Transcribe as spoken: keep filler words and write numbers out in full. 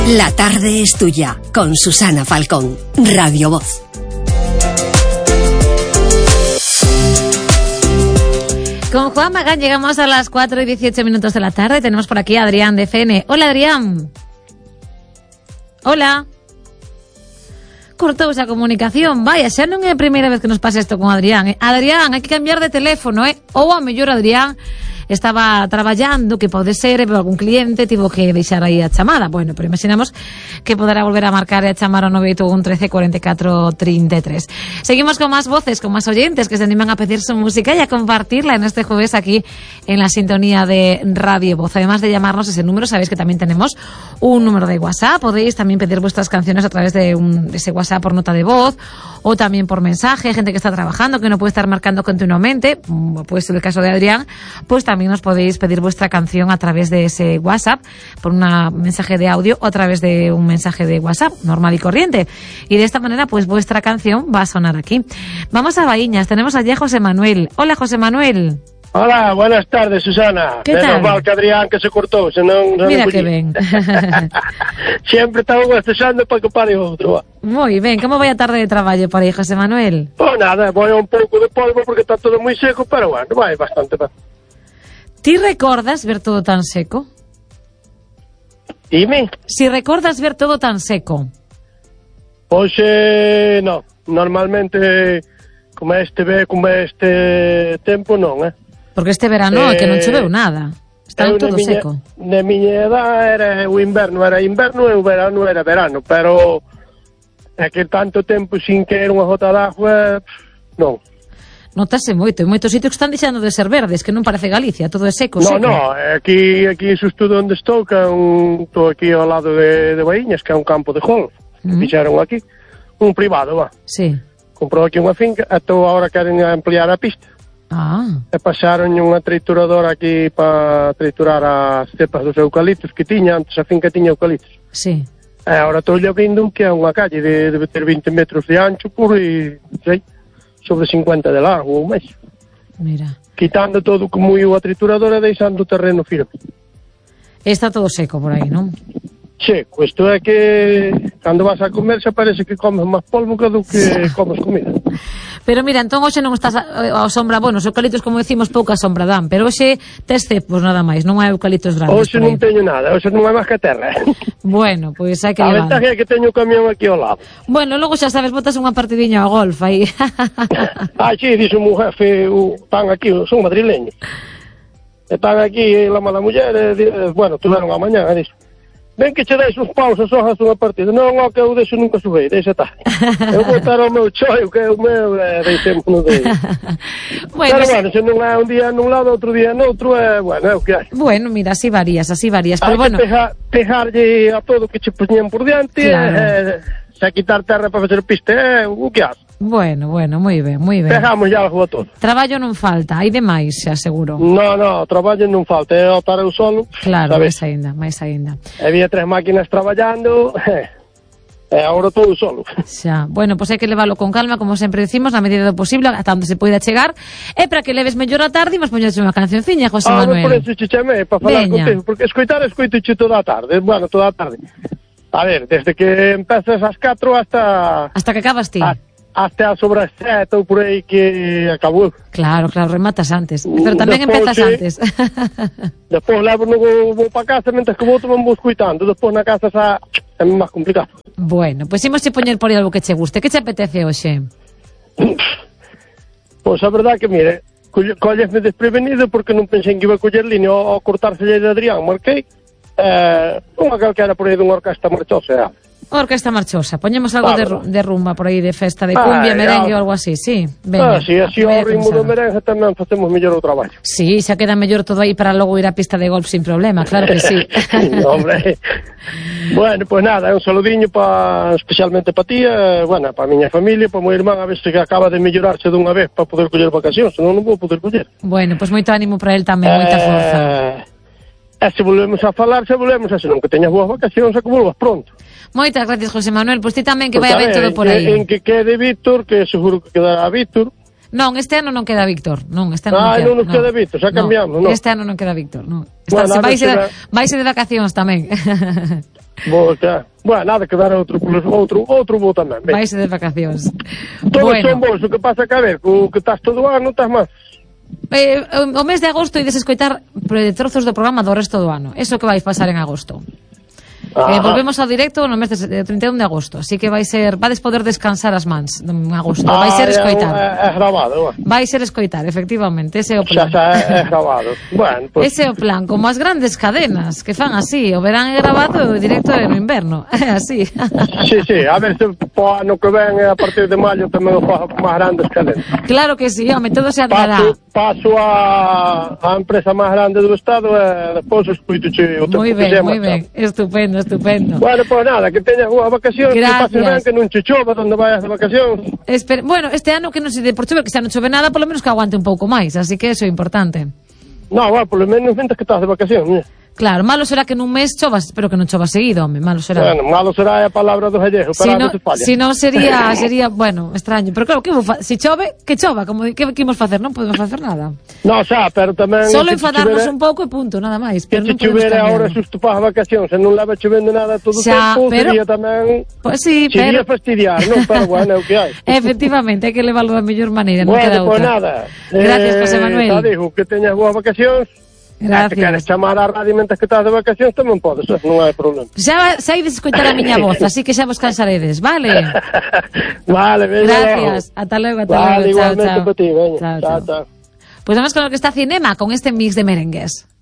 La tarde es tuya, con Susana Falcón, Radio Voz. Con Juan Magán llegamos a las cuatro y dieciocho minutos de la tarde. Tenemos por aquí a Adrián de F N. Hola, Adrián. Hola. Cortou esa comunicación. Vaya, xa non é a primeira vez que nos pasa isto con Adrián. Eh? Adrián, hai que cambiar de teléfono, eh? Ou a mellor Adrián estaba traballando, que pode ser, e algún cliente tivo que deixar aí a chamada. Bueno, pero imaginamos que poderá volver a marcar e a chamar ao nove oito un trece cuarenta y cuatro treinta y tres. Seguimos con más voces, con más oyentes que se animan a pedir su música y a compartirla en este jueves aquí en la sintonía de Radio Voz. Además de llamarnos ese número, sabéis que también tenemos un número de WhatsApp. Podéis también pedir vuestras canciones a través de, un, de ese WhatsApp por nota de voz o también por mensaje. Gente que está trabajando, que no puede estar marcando continuamente, pues en el caso de Adrián, pues también También os podéis pedir vuestra canción a través de ese WhatsApp, por un mensaje de audio o a través de un mensaje de WhatsApp normal y corriente. Y de esta manera, pues vuestra canción va a sonar aquí. Vamos a Baíñas, tenemos allí a José Manuel. Hola, José Manuel. Hola, buenas tardes, Susana. ¿Qué tal? Menos mal que Adrián que se cortou, senón... Mira que ben. Sempre estaba estresando para que pare outro. Moi ben, como vai a tarde de traballo por aí, José Manuel? Pois nada, vai un pouco de polvo porque está todo moi seco, pero bueno, vai bastante ben. ¿Ti recordas ver todo tan seco? Dime? Si recordas ver todo tan seco. Pois, eh, non. Normalmente, como este ve, como este tempo, non, eh? Porque este verano eh, é que non choveu nada. Está todo miña, seco. Na miña edad era o inverno, era inverno e o verano era verano, pero é que tanto tempo sin caer unha gota d'agua, non. Notase moito, en moitos sitios que están deixando de ser verdes, que non parece Galicia, todo é seco, no, seco. No, aquí, aquí xusto onde estou, que é un, estou aquí ao lado de, de Baíñas, que é un campo de golf, que mm. fixeron aquí, un privado, va. Sí. Comprou aquí unha finca, e estou agora queren ampliar a pista. Ah. E pasaron unha trituradora aquí para triturar as cepas dos eucaliptos que tiña, antes a finca tiña eucaliptos. Sí. E agora estou lle abrindo que é unha calle de, debe ter veinte metros de ancho por e, sei, sobre cincuenta de largo ou máis. Mira. Quitando todo como iu a trituradora e deixando o terreno firme. Está todo seco por aí, non? Seco, isto é que cando vas a comer xa parece que comes máis polvo que do que comes comida. Pero mira, entón hoxe non estás a, a sombra, bueno, os eucaliptos, como decimos, pouca sombra dan, pero hoxe tes cepos nada máis, non hai eucaliptos grandes. Hoxe non teño nada, hoxe non hai máis que terra. Bueno, pois pues hai que a levar. A ventaja é que teño o camión aquí ao lado. Bueno, logo xa sabes, botas unha partidiña ao golf aí. Ah, sí, dixo o jefe, o, están aquí, son madrileños. Están aquí, la mala muller, e, bueno, tuveron a mañá, e dixo, ven que che deixo uns paus e sojas unha partida. Non, o que eu deixo nunca subei, deixa estar. Eu vou estar ao meu choio, que é o meu, e deixémonos de... Bueno, pero bueno, se non é un día nun lado, outro día noutro, é, bueno, é o que hai. Bueno, mira, así varías, así varías, pero hai bueno... Hai que pejar, pejarlle a todo que che poñían por diante, claro. E, e, se quitar terra para facer piste, é o que hace. Bueno, bueno, moi ben, moi ben. Pegamos ya algo a todo. Traballo non falta, hai demais, xa seguro. No, no, traballo non falta, é otar eu solo. Claro, sabes? máis aínda, máis aínda. Había tres máquinas traballando, e agora todo solo. Xa, bueno, pois pues hai que leválo con calma, como sempre decimos, na medida do posible, ata onde se poida chegar, e para que leves mellor a tarde, imos poñerse unha cancionciña, José ah, Manuel. Ah, por eso che chamei, para falar Veña. contigo, porque escoitar escoito che toda a tarde, bueno, toda a tarde. A ver, desde que empezas ás catro hasta... Hasta que acabas ti. A... Hasta sobre as sete ou por aí que acabou. Claro, claro, rematas antes. Pero tamén despois, empezas antes. Despois levo no vou, vou para casa, mentre que vou tamén vou escoitando. Despois na casa xa é máis complicado. Bueno, pois pues imos che poñer por aí algo que che guste. Que che apetece hoxe? Pois a verdade que, mire, collesme desprevenido porque non pensei que iba a coller línea ao cortarse de Adrián. Marquei eh, unha calquera por aí dunha orquesta marchosa. Orquesta marchosa, poñemos algo claro. de, de rumba por aí, de festa, de cumbia, ah, merengue ou algo así, sí. Veña, ah, sí, así ao ritmo do merengue tamén facemos mellor o traballo. Sí, xa queda mellor todo aí para logo ir á pista de golf sin problema, claro que sí. No, hombre. Bueno, pois pues nada, é un saludiño pa, especialmente para ti, eh, bueno, para a miña familia, para o meu irmán, a ver se que acaba de mellorarse dunha vez para poder coller vacacións, senón non vou poder coller. Bueno, pois pues moito ánimo para el tamén, moita eh... forza. E se volvemos a falar, se volvemos a senón que teñas boas vacacións e que volvas pronto. Moitas gracias, José Manuel. Pois ti tamén, que pues vai a ver todo por aí. En que quede Víctor, que seguro que quedará Víctor. Non, este ano non queda Víctor. Non, este ano Ah, non queda. non nos queda Víctor, xa cambiamos, non? Este ano non queda Víctor, non. Bueno, Está, a ver vaise, se de, va- vaise de vacacións tamén. Bo, xa. Bueno, nada, que dar outro, outro, outro bo tamén. Ben. Vaise de vacacións. Todos Bueno. son bons, o que pasa que a ver, o que estás todo ano, estás máis. Eh, o mes de agosto ides escoitar trozos do programa do resto do ano. Eso que vais pasar en agosto. Eh, volvemos ao directo no mes de trinta e un de agosto, así que vai ser, vades poder descansar as mans en agosto, vai ser escoitar. É, é grabado, bueno. Vai ser escoitar, efectivamente, ese é o Xa, plan. xa, é, é grabado. Bueno, pues, Ese é o plan, como as grandes cadenas que fan así, o verán é grabado e o directo é no inverno, é así. sí, sí, a ver se po ano que ven, a partir de maio, tamén o fago máis grandes cadenas. Claro que sí, home, todo se adrará. Paso, paso a, a empresa máis grande do Estado e depois escuitoche o tempo Moi que ben, se moi ben, estupendo, estupendo. Bueno, pois nada, que teñas boas vacacións, que Gracias. pases ben, que non che chova onde vayas de vacacións. Esper bueno, este ano que non se de por chover, que xa non chove nada, polo menos que aguante un pouco máis, así que eso é importante. No, bueno, polo menos mentres que estás de vacacións, mira. Claro, malo será que nun mes chovas, espero que non chova seguido, home, malo será. Bueno, malo será a palabra dos gallegos, Si para no, que se falla. si no sería, sería, bueno, extraño. Pero claro, que vou fa si chove, que chova, como que, que imos facer, non podemos facer nada. No, xa, pero tamén... Solo que enfadarnos chovere- un pouco e punto, nada máis. Que Pero che non podemos chovere cambiarlo. ahora xusto para as vacacións, se non leva chovendo nada todo o Xa, tempo, pero- sería tamén... Pois sí, Sería pero fastidiar, non? Pero bueno, é o que hai. efectivamente, hai que levarlo da mellor maneira, non Bueno, queda pois outra. nada. Gracias, eh, José Manuel. Xa digo, que teñas boas vacacións. Gracias. Se queres chamar á radio mentre que estás de vacacións tamén podes, eh, non hai problema. Xa, xa ides escoitar a miña voz, así que xa vos cansaredes, vale? Vale, veña. Gracias, ata logo, ata Vale, logo, chao, igualmente chao. para ti, veña. Chao, Chao, chao. chao. Pues vamos con lo que está Cinema, con este mix de merengues.